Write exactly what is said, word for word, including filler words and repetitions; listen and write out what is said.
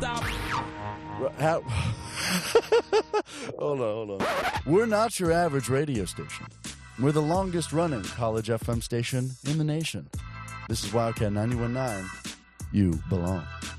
stop. How, hold on, hold on. We're not your average radio station. We're the longest running college F M station in the nation. This is Wildcat ninety-one point nine. You belong.